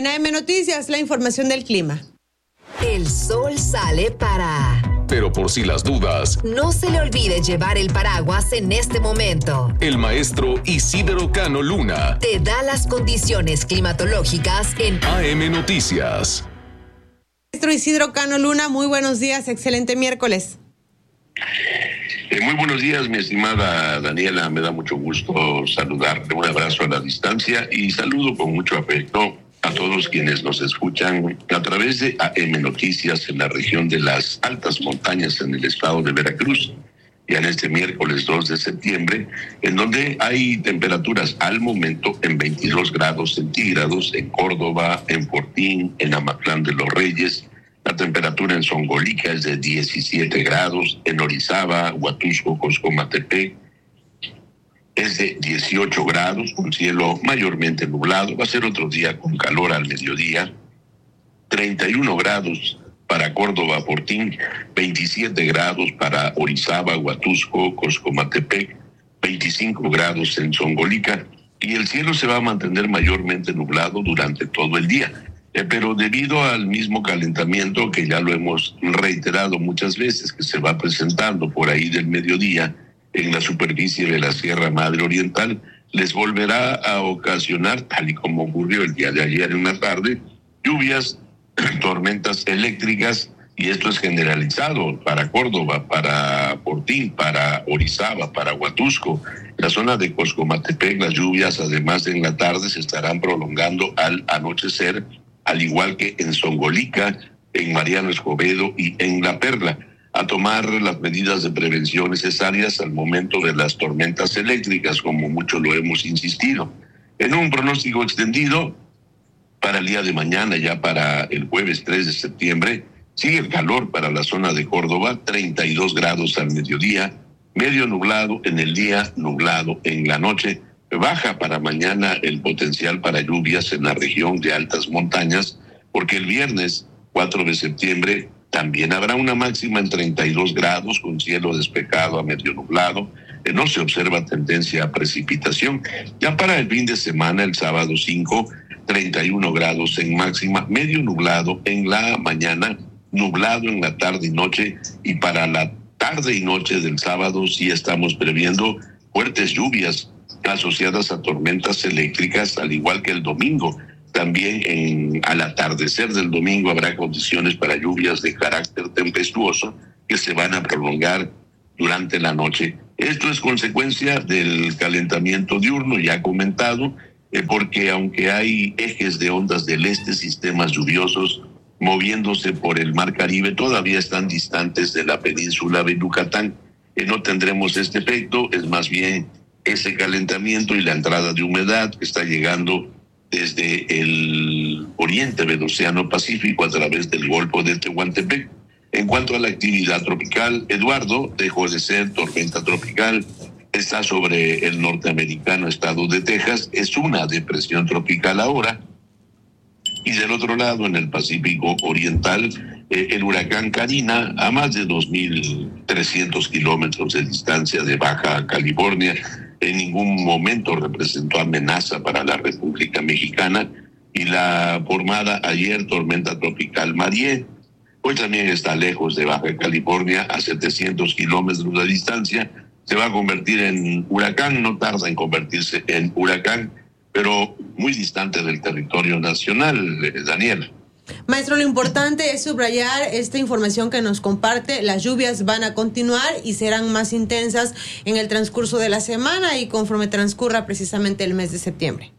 En AM Noticias, la información del clima. El sol sale para... Pero por si las dudas, no se le olvide llevar el paraguas en este momento. El maestro Isidro Cano Luna te da las condiciones climatológicas en AM Noticias. Maestro Isidro Cano Luna, muy buenos días, excelente miércoles. Muy buenos días, mi estimada Daniela, me da mucho gusto saludarte, un abrazo a la distancia y saludo con mucho afecto a todos quienes nos escuchan a través de AM Noticias en la región de las altas montañas en el estado de Veracruz. Ya en este miércoles 2 de septiembre, en donde hay temperaturas al momento en 22 grados centígrados en Córdoba, en Fortín, en Amatlán de los Reyes. La temperatura en Zongolica es de 17 grados, en Orizaba, Huatusco, Coscomatepec es de 18 grados, un cielo mayormente nublado. Va a ser otro día con calor al mediodía. 31 grados para Córdoba, Fortín, 27 grados para Orizaba, Huatusco, Coscomatepec, 25 grados en Zongolica, y el cielo se va a mantener mayormente nublado durante todo el día. Pero debido al mismo calentamiento que ya lo hemos reiterado muchas veces, que se va presentando por ahí del mediodía en la superficie de la Sierra Madre Oriental, les volverá a ocasionar, tal y como ocurrió el día de ayer en la tarde, lluvias, tormentas eléctricas, y esto es generalizado para Córdoba, para Fortín, para Orizaba, para Huatusco. La zona de Coscomatepec, las lluvias, además de en la tarde, se estarán prolongando al anochecer, al igual que en Zongolica, en Mariano Escobedo y en La Perla. A tomar las medidas de prevención necesarias al momento de las tormentas eléctricas, como mucho lo hemos insistido. En un pronóstico extendido para el día de mañana, ya para el jueves 3 de septiembre, sigue el calor para la zona de Córdoba, 32 grados al mediodía, medio nublado en el día, nublado en la noche. Baja para mañana el potencial para lluvias en la región de altas montañas, porque el viernes 4 de septiembre también habrá una máxima en 32 grados con cielo despejado a medio nublado. No se observa tendencia a precipitación. Ya para el fin de semana, el sábado 5, 31 grados en máxima, medio nublado en la mañana, nublado en la tarde y noche, y para la tarde y noche del sábado sí estamos previendo fuertes lluvias asociadas a tormentas eléctricas, al igual que el domingo. También al atardecer del domingo habrá condiciones para lluvias de carácter tempestuoso que se van a prolongar durante la noche. Esto es consecuencia del calentamiento diurno ya comentado, porque aunque hay ejes de ondas del este, sistemas lluviosos moviéndose por el Mar Caribe, todavía están distantes de la península de Yucatán. No tendremos este efecto, es más bien ese calentamiento y la entrada de humedad que está llegando desde el oriente del Océano Pacífico a través del Golfo de Tehuantepec. En cuanto a la actividad tropical, Eduardo dejó de ser tormenta tropical, está sobre el norteamericano estado de Texas, es una depresión tropical ahora. Y del otro lado, en el Pacífico Oriental, el huracán Karina, a más de 2.300 kilómetros de distancia de Baja California, en ningún momento representó amenaza para la República Mexicana, y la formada ayer tormenta tropical Mariel, hoy también está lejos de Baja California, a 700 kilómetros de distancia, se va a convertir en huracán, no tarda en convertirse en huracán, pero muy distante del territorio nacional, Daniela. Maestro, lo importante es subrayar esta información que nos comparte. Las lluvias van a continuar y serán más intensas en el transcurso de la semana y conforme transcurra precisamente el mes de septiembre.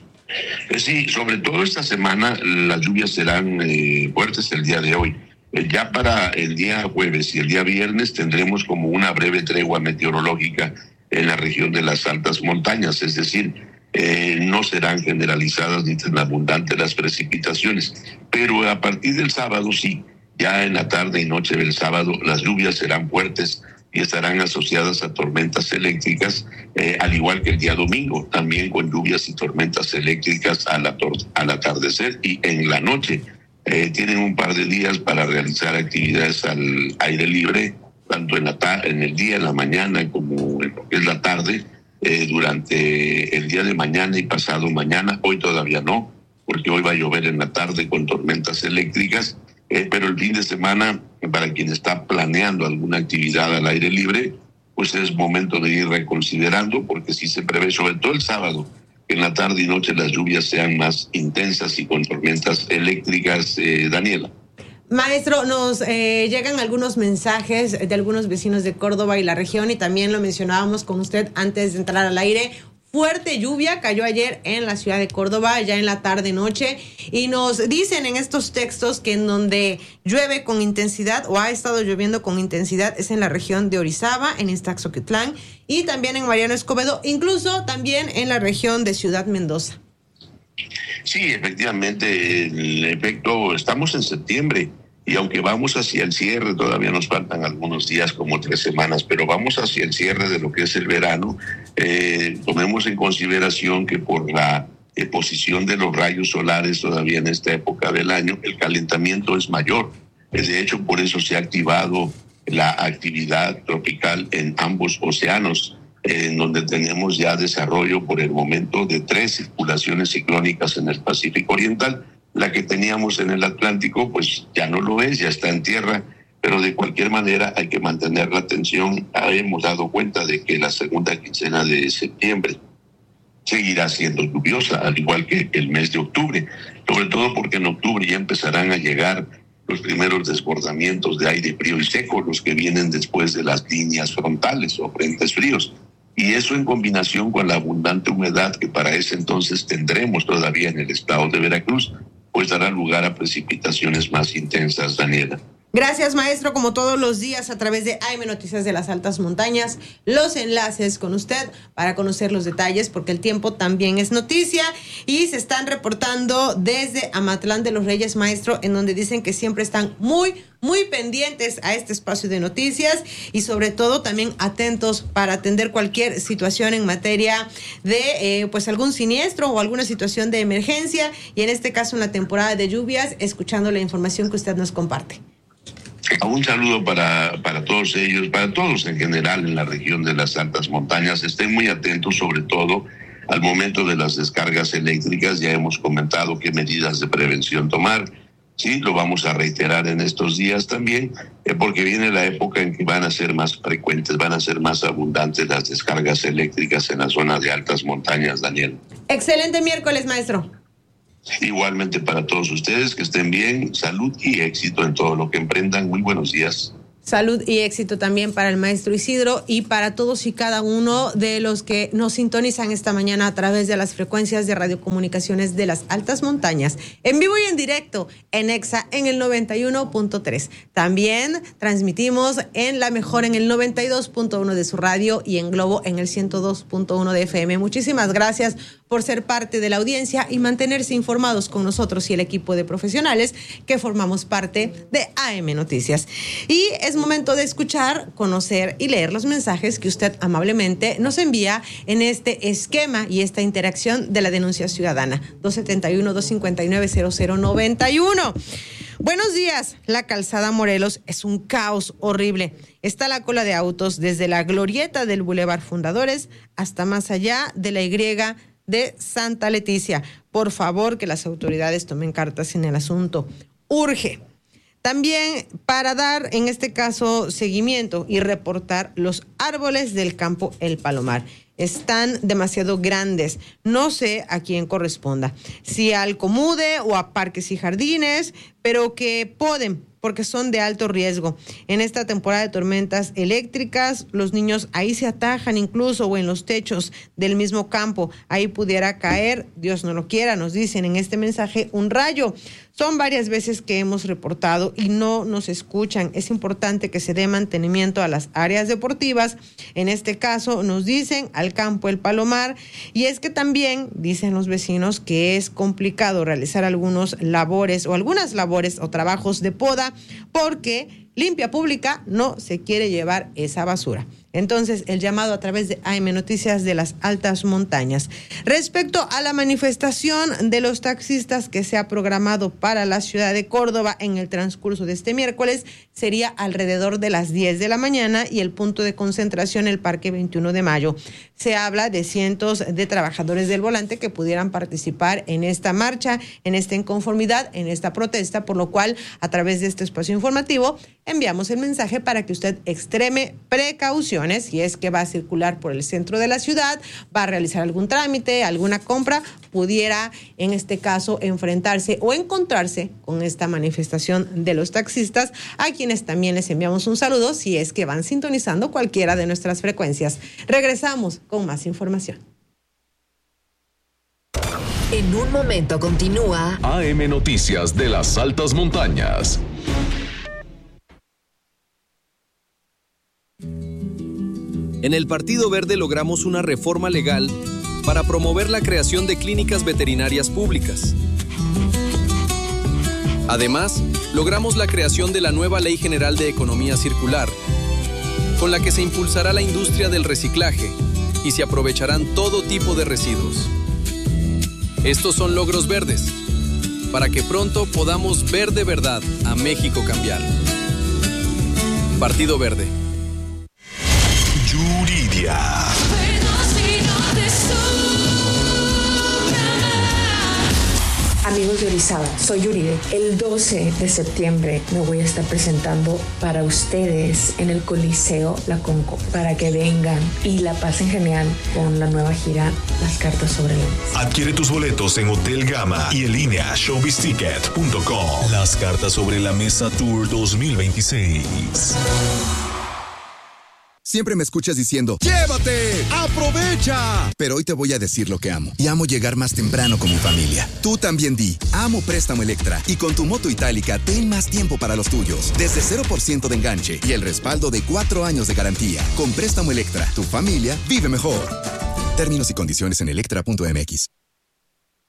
Sí, sobre todo esta semana las lluvias serán fuertes el día de hoy. Ya para el día jueves y el día viernes tendremos como una breve tregua meteorológica en la región de las altas montañas, es decir, no serán generalizadas ni tan abundantes las precipitaciones, pero a partir del sábado sí, ya en la tarde y noche del sábado las lluvias serán fuertes y estarán asociadas a tormentas eléctricas, al igual que el día domingo, también con lluvias y tormentas eléctricas al atardecer y en la noche. Tienen un par de días para realizar actividades al aire libre, tanto en el día, en la mañana, como en lo que es la tarde, durante el día de mañana y pasado mañana. Hoy todavía no, porque hoy va a llover en la tarde con tormentas eléctricas, pero el fin de semana, para quien está planeando alguna actividad al aire libre, pues es momento de ir reconsiderando, porque sí se prevé, sobre todo el sábado, que en la tarde y noche las lluvias sean más intensas y con tormentas eléctricas, Daniela. Maestro, nos llegan algunos mensajes de algunos vecinos de Córdoba y la región, y también lo mencionábamos con usted antes de entrar al aire. Fuerte lluvia cayó ayer en la ciudad de Córdoba, ya en la tarde-noche, y nos dicen en estos textos que en donde llueve con intensidad o ha estado lloviendo con intensidad es en la región de Orizaba, en Ixtaxoquitlán y también en Mariano Escobedo, incluso también en la región de Ciudad Mendoza. Sí, efectivamente, el efecto, estamos en septiembre y aunque vamos hacia el cierre, todavía nos faltan algunos días, como 3 semanas, pero vamos hacia el cierre de lo que es el verano. Tomemos en consideración que por la posición de los rayos solares todavía en esta época del año, el calentamiento es mayor. De hecho, por eso se ha activado la actividad tropical en ambos océanos, en donde tenemos ya desarrollo por el momento de 3 circulaciones ciclónicas en el Pacífico Oriental. La que teníamos en el Atlántico, pues ya no lo es, ya está en tierra, pero de cualquier manera hay que mantener la atención. Hemos dado cuenta de que la segunda quincena de septiembre seguirá siendo lluviosa, al igual que el mes de octubre, sobre todo porque en octubre ya empezarán a llegar los primeros desbordamientos de aire frío y seco, los que vienen después de las líneas frontales o frentes fríos. Y eso en combinación con la abundante humedad que para ese entonces tendremos todavía en el estado de Veracruz, pues dará lugar a precipitaciones más intensas, Daniela. Gracias, maestro, como todos los días a través de AM Noticias de las Altas Montañas, los enlaces con usted para conocer los detalles, porque el tiempo también es noticia, y se están reportando desde Amatlán de los Reyes, maestro, en donde dicen que siempre están muy pendientes a este espacio de noticias y sobre todo también atentos para atender cualquier situación en materia de pues algún siniestro o alguna situación de emergencia, y en este caso en la temporada de lluvias, escuchando la información que usted nos comparte. Un saludo para todos ellos, para todos en general en la región de las altas montañas. Estén muy atentos, sobre todo al momento de las descargas eléctricas. Ya hemos comentado qué medidas de prevención tomar. Sí, lo vamos a reiterar en estos días también, porque viene la época en que van a ser más frecuentes, van a ser más abundantes las descargas eléctricas en la zona de altas montañas, Daniel. Excelente miércoles, maestro. Igualmente para todos ustedes, que estén bien, salud y éxito en todo lo que emprendan. Muy buenos días. Salud y éxito también para el maestro Isidro y para todos y cada uno de los que nos sintonizan esta mañana a través de las frecuencias de radiocomunicaciones de las altas montañas, en vivo y en directo en EXA en el 91.3. También transmitimos en La Mejor en el 92.1 de su radio y en Globo en el 102.1 de FM. Muchísimas gracias por ser parte de la audiencia y mantenerse informados con nosotros y el equipo de profesionales que formamos parte de AM Noticias. Y es momento de escuchar, conocer y leer los mensajes que usted amablemente nos envía en este esquema y esta interacción de la denuncia ciudadana. 271-259-0091. Buenos días. La calzada Morelos es un caos horrible. Está la cola de autos desde la glorieta del Boulevard Fundadores hasta más allá de la Y de Santa Leticia. Por favor, que las autoridades tomen cartas en el asunto. Urge. También para dar, en este caso, seguimiento y reportar los árboles del campo El Palomar. Están demasiado grandes. No sé a quién corresponda. Si al Comude o a Parques y Jardines, pero que poden, porque son de alto riesgo. En esta temporada de tormentas eléctricas, los niños ahí se atajan incluso, o en los techos del mismo campo. Ahí pudiera caer, Dios no lo quiera, nos dicen en este mensaje, un rayo. Son varias veces que hemos reportado y no nos escuchan. Es importante que se dé mantenimiento a las áreas deportivas. En este caso nos dicen al campo El Palomar. Y es que también dicen los vecinos que es complicado realizar algunas labores o trabajos de poda porque Limpia Pública no se quiere llevar esa basura. Entonces, el llamado a través de AM Noticias de las Altas Montañas. Respecto a la manifestación de los taxistas que se ha programado para la ciudad de Córdoba en el transcurso de este miércoles, sería alrededor de las 10 de la mañana y el punto de concentración el Parque 21 de Mayo. Se habla de cientos de trabajadores del volante que pudieran participar en esta marcha, en esta inconformidad, en esta protesta, por lo cual a través de este espacio informativo enviamos el mensaje para que usted extreme precauciones si es que va a circular por el centro de la ciudad, va a realizar algún trámite, alguna compra, pudiera en este caso enfrentarse o encontrarse con esta manifestación de los taxistas, a quienes también les enviamos un saludo si es que van sintonizando cualquiera de nuestras frecuencias. Regresamos con más información. En un momento continúa AM Noticias de las Altas Montañas. En el Partido Verde logramos una reforma legal para promover la creación de clínicas veterinarias públicas. Además, logramos la creación de la nueva Ley General de Economía Circular, con la que se impulsará la industria del reciclaje y se aprovecharán todo tipo de residuos. Estos son logros verdes, para que pronto podamos ver de verdad a México cambiar. Partido Verde. Yuridia. Amigos de Orizaba, soy Yuride. El 12 de septiembre me voy a estar presentando para ustedes en el Coliseo La Conco, para que vengan y la pasen genial con la nueva gira Las Cartas sobre la Mesa. Adquiere tus boletos en Hotel Gama y en línea showbizticket.com. Las Cartas sobre la Mesa Tour 2026. Siempre me escuchas diciendo, ¡llévate! ¡Aprovecha! Pero hoy te voy a decir lo que amo. Y amo llegar más temprano con mi familia. Tú también di, amo Préstamo Electra. Y con tu moto itálica, ten más tiempo para los tuyos. Desde 0% de enganche y el respaldo de 4 años de garantía. Con Préstamo Electra, tu familia vive mejor. Términos y condiciones en electra.mx.